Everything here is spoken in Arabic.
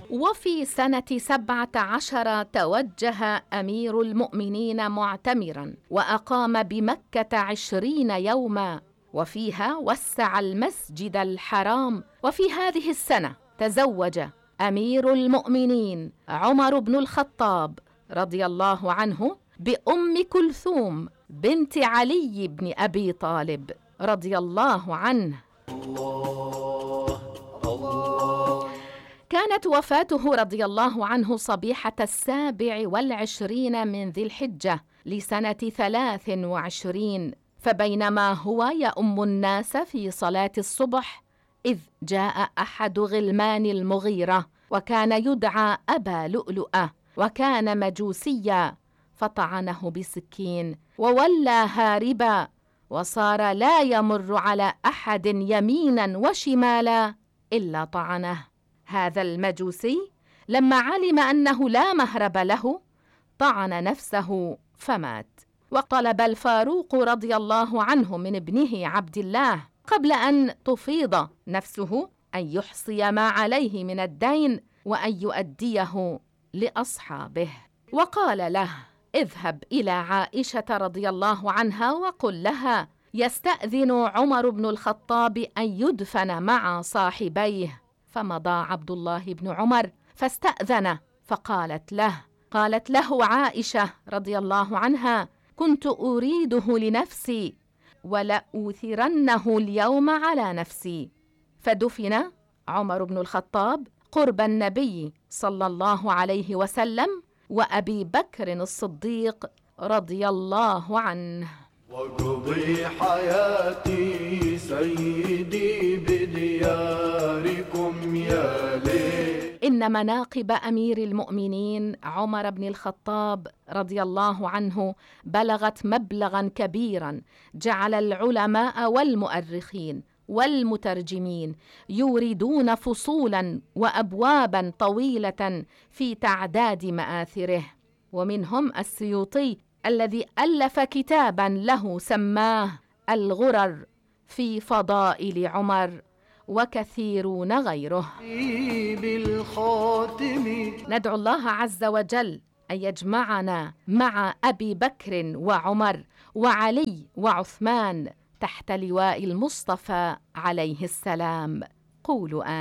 وفي سنة 17 توجه أمير المؤمنين معتمراً وأقام بمكة 20 يوماً، وفيها وسع المسجد الحرام. وفي هذه السنة تزوج أمير المؤمنين عمر بن الخطاب رضي الله عنه بأم كلثوم بنت علي بن أبي طالب رضي الله عنه. كانت وفاته رضي الله عنه صبيحة 27 من ذي الحجة لسنة 23، فبينما هو يؤم الناس في صلاة الصبح إذ جاء أحد غلمان المغيرة، وكان يدعى أبا لؤلؤة، وكان مجوسيا، فطعنه بسكين وولى هاربا، وصار لا يمر على أحد يمينا وشمالا إلا طعنه. هذا المجوسي لما علم أنه لا مهرب له طعن نفسه فمات. وطلب الفاروق رضي الله عنه من ابنه عبد الله قبل أن تفيض نفسه أن يحصي ما عليه من الدين وأن يؤديه لأصحابه، وقال له: اذهب إلى عائشة رضي الله عنها وقل لها يستأذن عمر بن الخطاب أن يدفن مع صاحبيه. فمضى عبد الله بن عمر فاستأذن، قالت له عائشة رضي الله عنها: كنت أريده لنفسي ولأوثرنه اليوم على نفسي. فدفن عمر بن الخطاب قرب النبي صلى الله عليه وسلم وأبي بكر الصديق رضي الله عنه. وقضي حياتي سيدي بدياركم يا ليل. إن مناقب أمير المؤمنين عمر بن الخطاب رضي الله عنه بلغت مبلغا كبيرا، جعل العلماء والمؤرخين والمترجمين يوردون فصولا وأبوابا طويلة في تعداد مآثره، ومنهم السيوطي الذي ألف كتابا له سماه الغرر في فضائل عمر، وكثيرون غيره. ندعو الله عز وجل أن يجمعنا مع أبي بكر وعمر وعلي وعثمان تحت لواء المصطفى عليه السلام. قولوا آمين.